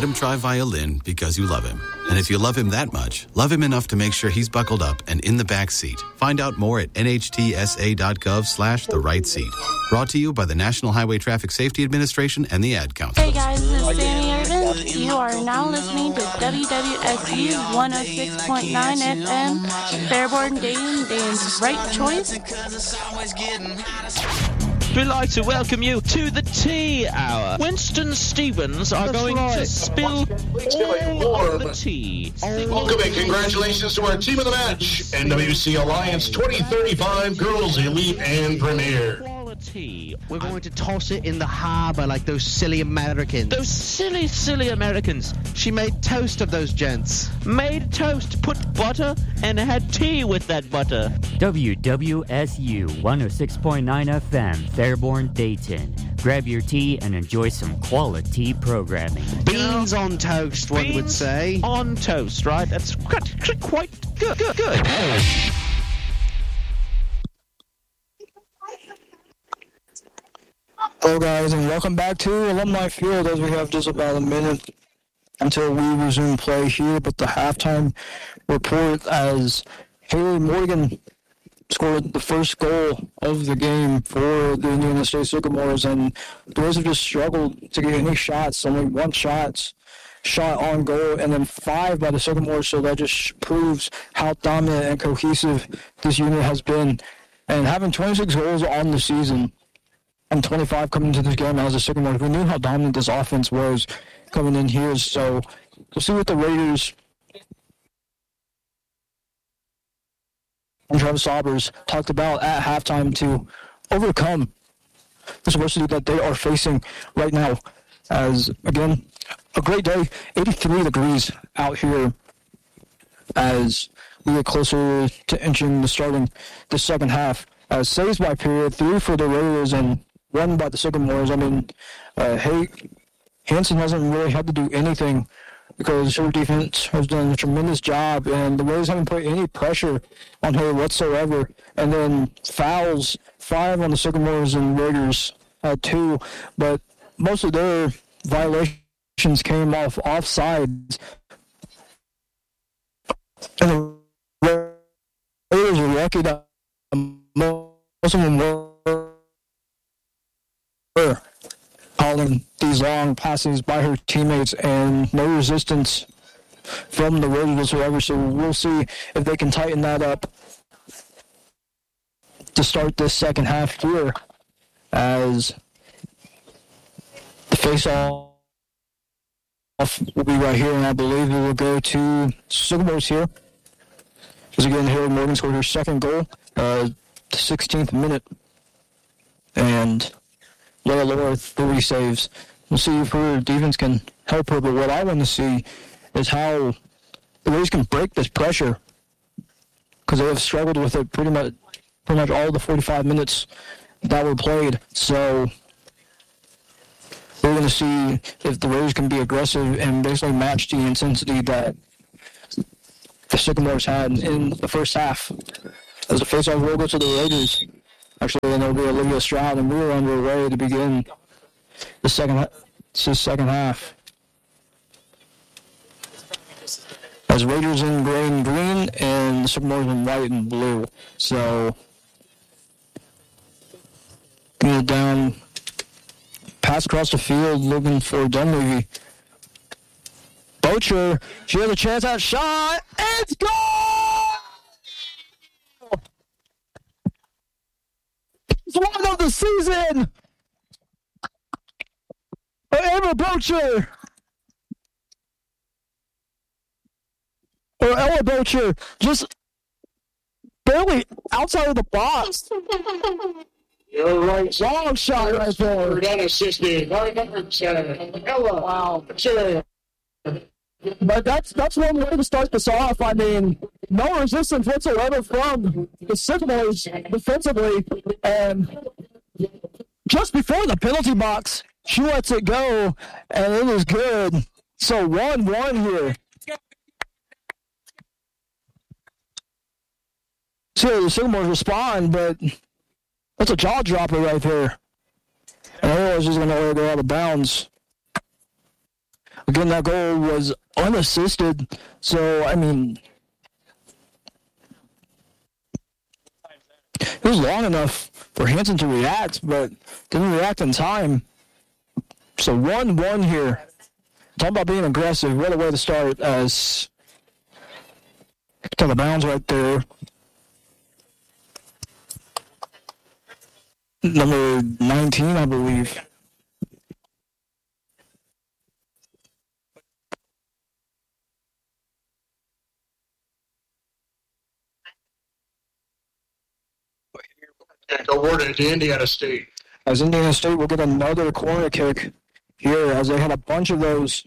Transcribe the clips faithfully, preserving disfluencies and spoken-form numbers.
let him try violin because you love him. And if you love him that much, love him enough to make sure he's buckled up and in the back seat. Find out more at nhtsa.gov slash the right seat. Brought to you by the National Highway Traffic Safety Administration and the Ad Council. Hey guys, this is Sammy Irvin. You are now listening to W W S U one oh six point nine F M, Fairborn, Dayton, Dayton's right choice. We'd like to welcome you to the tea hour. Winston Stevens are That's going right. to spill all of the tea. Welcome and congratulations to our team of the match, N W C Alliance twenty thirty-five Girls Elite and Premier. We're going to toss it in the harbor like those silly Americans. Those silly, silly Americans. She made toast of those gents. Made toast, put butter, and had tea with that butter. W W S U one oh six point nine F M, Fairborn, Dayton. Grab your tea and enjoy some quality programming. Beans you know, on toast, one would say. On toast, right? That's quite, quite good, good, good. Hello guys, and welcome back to Alumni Field as we have just about a minute until we resume play here. But the halftime report as Haley Morgan scored the first goal of the game for the Indiana State Sycamores, and the Rays have just struggled to get any shots. Only one shot, shot on goal, and then five by the Sycamores, so that just proves how dominant and cohesive this unit has been. And having twenty-six goals on the season, and twenty-five coming into this game as a Sycamores, we knew how dominant this offense was coming in here. So we'll see what the Raiders and Travis Saubers talked about at halftime to overcome this adversity that they are facing right now. As, again, a great day, eighty-three degrees out here as we get closer to inching the starting the second half. As saves by period, three for the Raiders and one by the Sycamores. I mean, uh, hey, Hanson hasn't really had to do anything because her defense has done a tremendous job, and the Raiders haven't put any pressure on her whatsoever. And then fouls, five on the Sycamores, and Raiders had two, but most of their violations came off offsides. And the Raiders are lucky that most of them were calling these long passes by her teammates, and no resistance from the Raiders whatsoever. So we'll see if they can tighten that up to start this second half here, as the face-off will be right here, and I believe it will go to Sycamores here. As again, Haley Morgan scored her second goal, uh, the sixteenth minute, and Laura Laura, three saves. We'll see if her defense can help her, but what I want to see is how the Rays can break this pressure, because they have struggled with it pretty much pretty much all the forty-five minutes that were played. So we're going to see if the Rays can be aggressive and basically match the intensity that the Sycamores had in the first half. As the faceoff will go to the Raiders. Actually, then it'll be Olivia Stroud, and we are underway to begin the second, the second half. As Raiders in gray and green, and the Sycamores in white and blue. So, getting it down, pass across the field, looking for Dunleavy. Bocher, she has a chance at shot. It's goal! It's one of the season! Emma Bocher! Or Ella Bocher, just barely outside of the box. You're right. Long shot right there. Unassisted. Ella. Wow. Sure. But that's that's one way to start this off. I mean, no resistance whatsoever from the Sycamores defensively. And just before the penalty box, she lets it go, and it is good. So one one here. See how the Sycamores respond, but that's a jaw dropper right there. And otherwise, she's going to let it go out of bounds. Again, that goal was unassisted, so, I mean, it was long enough for Hanson to react, but didn't react in time. So one one here. Talk about being aggressive. What a way to start as to the bounds right there. Number nineteen, I believe. Awarded to Indiana State. As Indiana State will get another corner kick here, as they had a bunch of those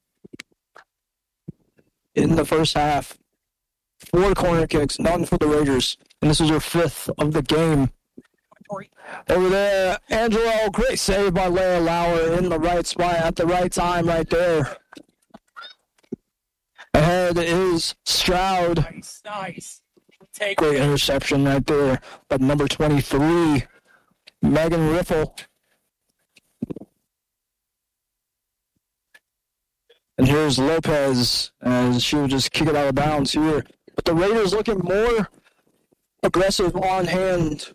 in the first half. Four corner kicks, none for the Raiders. And this is their fifth of the game. Over there, Angelo, great save by Leia Lauer in the right spot at the right time right there. Ahead is Stroud. Nice, nice. Take Great it. interception right there. But number twenty-three, Megan Riffle. And here's Lopez, as she would just kick it out of bounds here. But the Raiders looking more aggressive on hand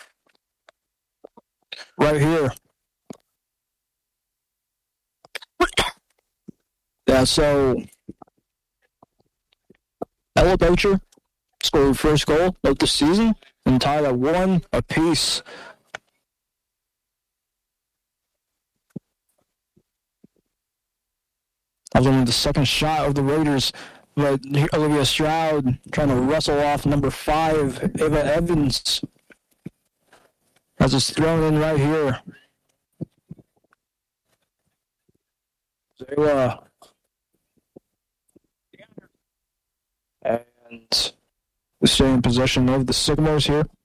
right here. Yeah, so Ella Bocher scored her first goal of the season and tied at one apiece. That was only the second shot of the Raiders, but Olivia Stroud trying to wrestle off number five, Ava Evans. As it's thrown in right here. Zayla. And we stay in possession of the Sycamores here.